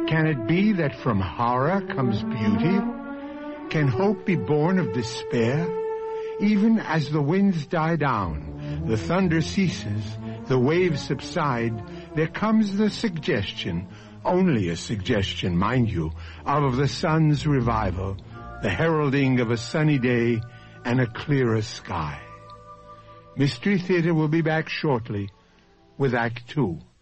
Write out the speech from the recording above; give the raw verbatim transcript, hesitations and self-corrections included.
Can it be that from horror comes beauty? Can hope be born of despair? Even as the winds die down, the thunder ceases, the waves subside, there comes the suggestion, only a suggestion, mind you, of the sun's revival, the heralding of a sunny day and a clearer sky. Mystery Theater will be back shortly with Act Two.